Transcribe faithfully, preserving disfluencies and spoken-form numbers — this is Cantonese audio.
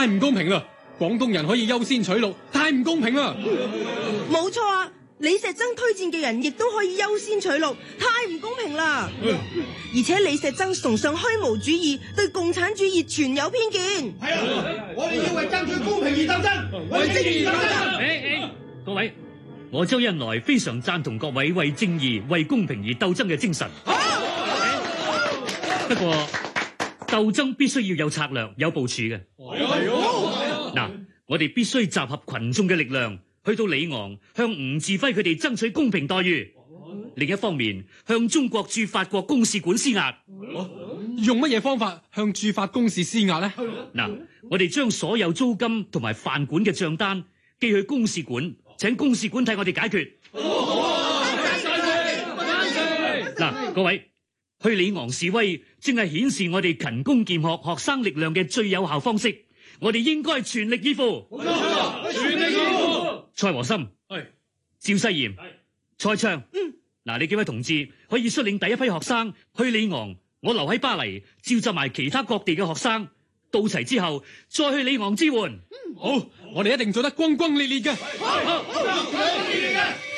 太唔公平啦！廣東人可以優先取錄，太唔公平啦！ 冇錯啊，李石曾推薦嘅人亦都可以優先取錄，太唔公平啦！而且李石曾崇尚虛無主義，對共產主義存有偏見。 係啊，我哋要為爭取公平而鬥爭，為正義鬥爭。 誒誒，各位，我周恩來非常贊同各位為正義、為公平而鬥爭嘅精神。不過鬥爭必須要有策略、有部署嘅。嗱，我哋必須集合群眾嘅力量，去到里昂向吳志輝佢哋爭取公平待遇。另一方面，向中國駐法國公使館施壓。 用乜嘢方法向駐法公使施壓呢？ 嗱，我哋將所有租金同埋飯館嘅賬單寄去公使館，請公使館替我哋解決。嗱，各位，去里昂示威正係顯示我哋勤工儉學學生力量嘅最有效方式。我哋應該全力以赴。冇錯，全力以赴。蔡和森係，趙世炎係，蔡暢嗯，嗱，你幾位同志可以率領第一批學生去里昂，我留喺巴黎召集埋其他各地嘅學生，到齊之後再去里昂支援。 好，我哋一定做得轟轟烈烈嘅。 好，轟轟烈烈嘅。